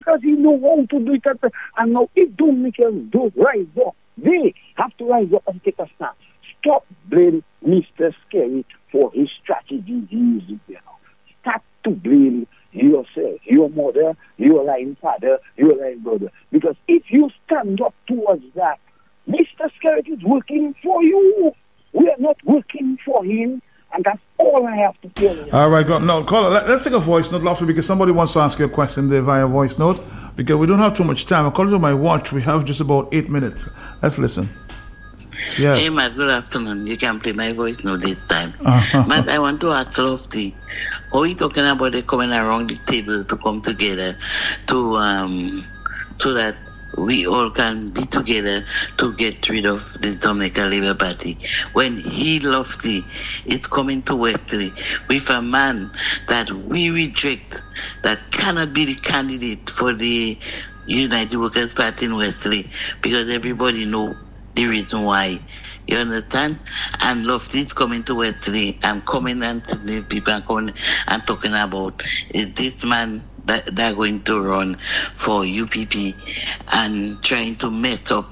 because he know how to do it. And now if Dominican do rise up, they have to rise up and take a stand. Stop blaming Mr. Scary for his strategy he uses there now. Start to blame yourself, your mother, your lying father, your lying brother. Because if you stand up towards that, Mr. Scary is working for you. We are not working for him. And that's all I have to tell you. All right, caller, let's take a voice note, Lofty, because somebody wants to ask you a question there via voice note. Because we don't have too much time. According to my watch, we have just about 8 minutes. Let's listen. Yes. Hey, Matt, good afternoon. You can play my voice note this time. Matt, I want to ask Lofty, are we talking about they coming around the table to come together to so that we all can be together to get rid of the Dominican Labour Party? When he, Lofty, is coming to Wesley with a man that we reject, that cannot be the candidate for the United Workers' Party in Wesley, because everybody know the reason why. You understand? And Lofty is coming to Wesley and coming and telling people and coming and talking about this man that they're going to run for UPP and trying to mess up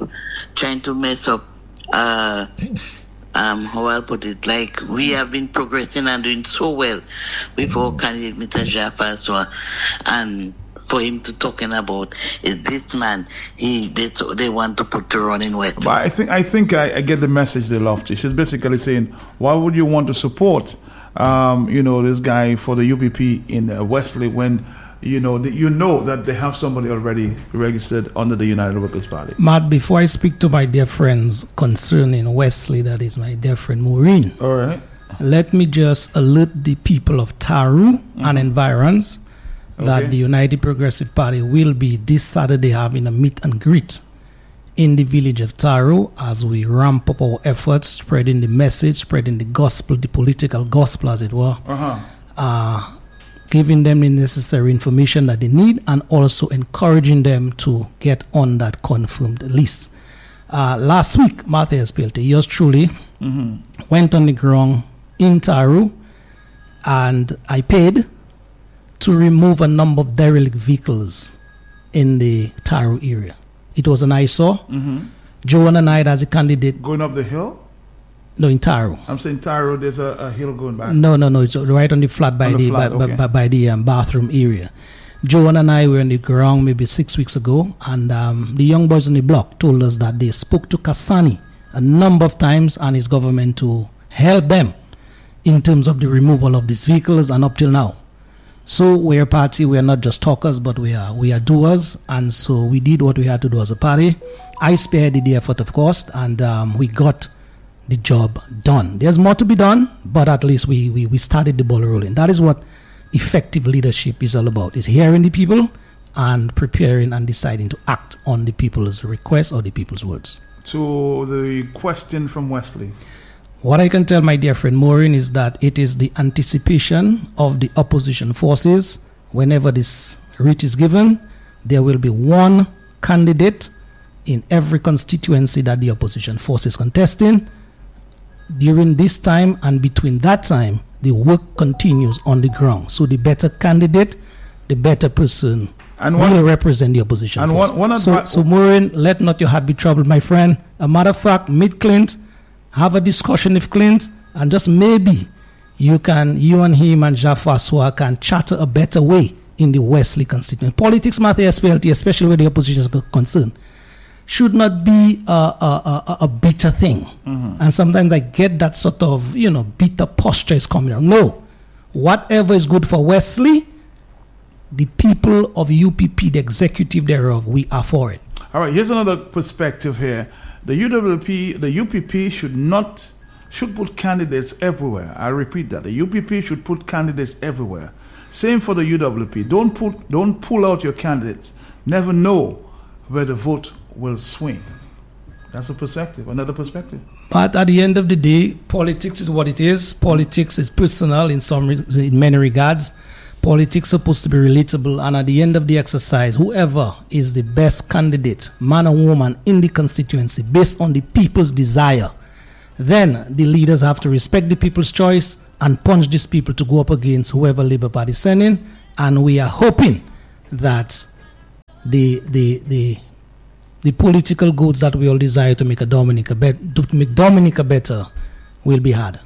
how I'll put it, like we have been progressing and doing so well with our candidate Mr. Jaffa, and for him to talking about this man they want to put to run in West. But I think I get the message they Lofty. She's basically saying, why would you want to support this guy for the UPP in Wesley when you know that they have somebody already registered under the United Workers' Party? Matt, before I speak to my dear friends concerning Wesley, that is my dear friend Maureen. All right. Let me just alert the people of Taru and environs that the United Progressive Party will be this Saturday having a meet and greet in the village of Taru as we ramp up our efforts, spreading the message, spreading the gospel, the political gospel as it were. Giving them the necessary information that they need and also encouraging them to get on that confirmed list. Last week, Matthias Pelte, yours truly, went on the ground in Taru, and I paid to remove a number of derelict vehicles in the Taru area. It was an eyesore. Joan and I, as a candidate... Going up the hill? No, in Taru. I'm saying Taru, there's a hill going back. No, it's right on the flat by the bathroom area. Joan and I were on the ground maybe 6 weeks ago, and the young boys on the block told us that they spoke to Kasani a number of times and his government to help them in terms of the removal of these vehicles, and up till now. So we're a party, we're not just talkers, but we are doers, and so we did what we had to do as a party. I spearheaded the effort, of course, and we got the job done. There's more to be done, but at least we started the ball rolling. That is what effective leadership is all about. It's hearing the people and preparing and deciding to act on the people's requests or the people's words. To the question from Wesley. What I can tell my dear friend Maureen is that it is the anticipation of the opposition forces. Whenever this writ is given, there will be one candidate in every constituency that the opposition force is contesting. During this time and between that time, the work continues on the ground. So the better candidate, the better person will represent the opposition force. So Maureen, let not your heart be troubled, my friend. A matter of fact, meet Clint, have a discussion with Clint, and just maybe you and him and Jaffa can chatter a better way in the Wesley constituency. Politics, Matthias PLT, especially where the opposition is concerned, should not be a bitter thing. And sometimes I get that sort of, bitter posture is coming out. No. Whatever is good for Wesley, the people of UPP, the executive thereof, we are for it. All right, here's another perspective here. The UPP should put candidates everywhere. I repeat that. The UPP should put candidates everywhere. Same for the UWP. Don't pull out your candidates. Never know where the vote will swing. That's a perspective, another perspective. But at the end of the day, politics is what it is. Politics is personal in many regards. Politics is supposed to be relatable, and at the end of the exercise, whoever is the best candidate, man or woman in the constituency, based on the people's desire, then the leaders have to respect the people's choice and punch these people to go up against whoever Labour Party is sending. And we are hoping that the political goods that we all desire to make Dominica better will be had.